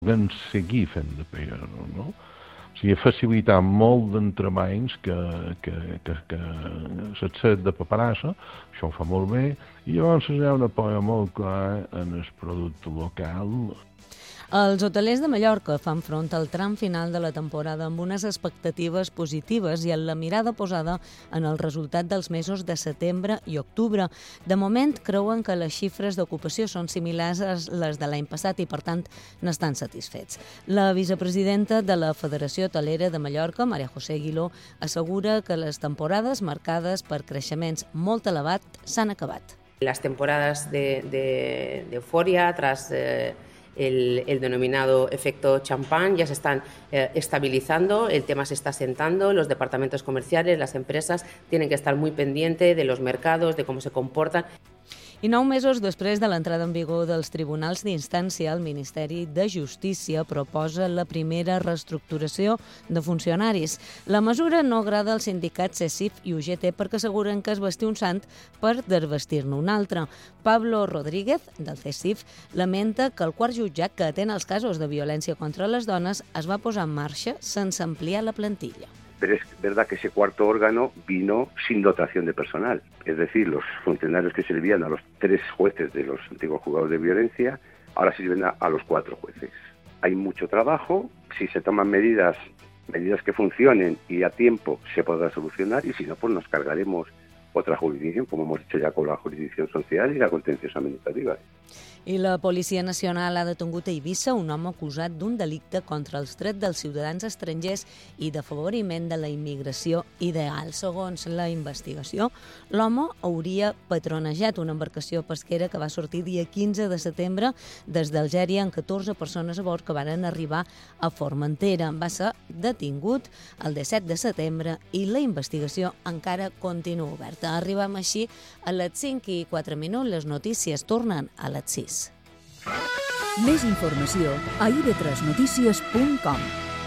Vam seguir fent de PR, no? O sigui, facilitar molt d'entrebanys que l'accés de paperassa, això ho fa molt bé, i llavors hi ha una apoyo molt clar en el producte local. Els hotelers de Mallorca fan front al tram final de la temporada amb unes expectatives positives i amb la mirada posada en el resultat dels mesos de setembre i octubre. De moment, creuen que les xifres d'ocupació són similars a les de l'any passat i, per tant, n'estan satisfets. La vicepresidenta de la Federació Hotelera de Mallorca, María José Aguiló, assegura que les temporades marcades per creixements molt elevats s'han acabat. Las temporadas de euforia tras el denominado efecto champán ya se están estabilizando, el tema se está asentando, los departamentos comerciales, las empresas tienen que estar muy pendientes de los mercados, de cómo se comportan. I 9 mesos després de l'entrada en vigor dels tribunals d'instància, el Ministeri de Justícia proposa la primera reestructuració de funcionaris. La mesura no agrada als sindicats CESIF i UGT perquè asseguren que es vestir un sant per desvestir-ne un altre. Pablo Rodríguez, del CESIF, lamenta que el quart jutjat que atén els casos de violència contra les dones es va posar en marxa sense ampliar la plantilla. Pero es verdad que ese cuarto órgano vino sin dotación de personal. Es decir, los funcionarios que servían a los 3 jueces de los antiguos juzgados de violencia, ahora sirven a los 4 jueces. Hay mucho trabajo, si se toman medidas que funcionen y a tiempo se podrá solucionar, y si no, pues nos cargaremos otra jurisdicción, como hemos hecho ya con la jurisdicción social y la contenciosa administrativa. I la Policia Nacional ha detingut a Eivissa un home acusat d'un delicte contra els drets dels ciutadans estrangers i d'afavoriment de la immigració il·legal. Segons la investigació, l'home hauria patronejat una embarcació pesquera que va sortir dia 15 de setembre des d'Algèria amb 14 persones a bord que van arribar a Formentera. Va ser detingut el 17 de setembre i la investigació encara continua oberta. Arribem així a les 5:04. Les notícies tornen a les 6. Més informació a ib3notícies.com.